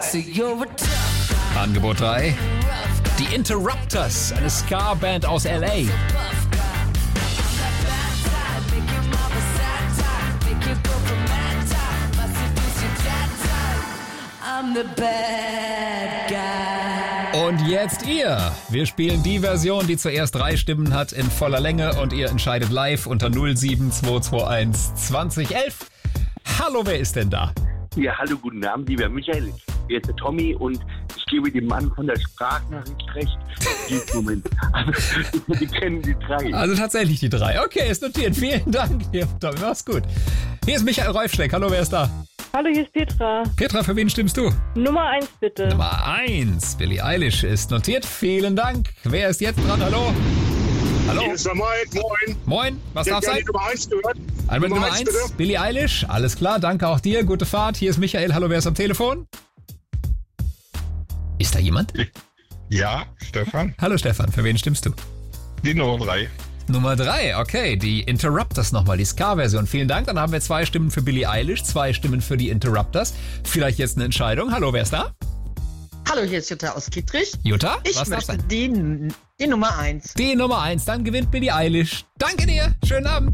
Angebot 3. Die Interrupters, eine Ska-Band aus L.A. Und jetzt ihr. Wir spielen die Version, die zuerst 3 Stimmen hat in voller Länge und ihr entscheidet live unter 07221 2011. Hallo, wer ist denn da? Ja, hallo, guten Abend, lieber Michael. Hier ist der Tommy und ich gebe dem Mann von der Sprachnachricht recht. Moment. Die kennen die 3. Also tatsächlich die 3. Okay, ist notiert. Vielen Dank. Ja, Tommy, mach's gut. Hier ist Michael Reufschleck. Hallo, wer ist da? Hallo, hier ist Petra. Petra, für wen stimmst du? Nummer 1 bitte. Nummer 1. Billie Eilish ist notiert. Vielen Dank. Wer ist jetzt dran? Hallo? Hallo? Hier ist der Mike. Moin. Moin. Was darf sein? Die Nummer 1 gehört. Einmal Nummer 1. Billie Eilish. Alles klar. Danke auch dir. Gute Fahrt. Hier ist Michael. Hallo, wer ist am Telefon? Ist da jemand? Ja, Stefan. Hallo Stefan. Für wen stimmst du? Die Nummer 3. Nummer 3, okay, die Interrupters nochmal, die Ska-Version. Vielen Dank, dann haben wir 2 Stimmen für Billie Eilish, 2 Stimmen für die Interrupters. Vielleicht jetzt eine Entscheidung. Hallo, wer ist da? Hallo, hier ist Jutta aus Kittrich. Jutta, ich was darf möchte sein? die Nummer 1. Die Nummer 1, dann gewinnt Billie Eilish. Danke dir, schönen Abend.